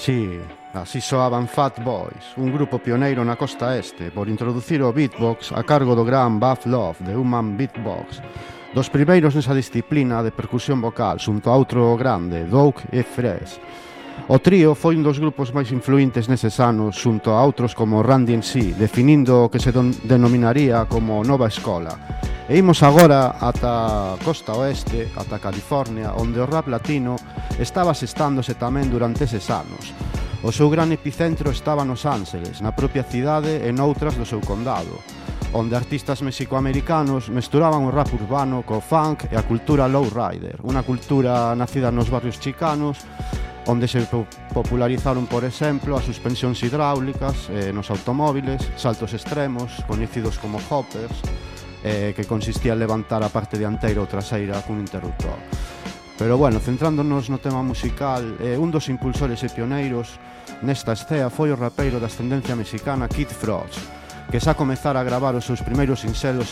Sí, así soaban Fat Boys, un grupo pioneiro na costa este por introducir o beatbox a cargo do gran Buff Love de Human Beatbox, dos primeiros nesa disciplina de percusión vocal xunto a outro grande, Doug e Fresh. O trío foi un dos grupos máis influintes neses anos xunto a outros como Randy MC, definindo o que se denominaría como nova escola. E imos agora ata a costa oeste, ata California, onde o rap latino estaba asestándose tamén durante eses anos. O seu gran epicentro estaba nos Ángeles, na propia cidade e noutras do seu condado, onde artistas mexicoamericanos mesturaban o rap urbano co funk e a cultura lowrider, unha cultura nacida nos barrios chicanos, onde se popularizaron, por exemplo, as suspensións hidráulicas nos automóviles, saltos extremos, coñecidos como hoppers, que consistía en levantar a parte dianteira ou traseira cun interruptor. Pero bueno, centrándonos no tema musical, un dos impulsores e pioneiros nesta escena foi o rapeiro de ascendencia mexicana Kid Frost, que xa comezara a gravar os seus primeiros sinxelos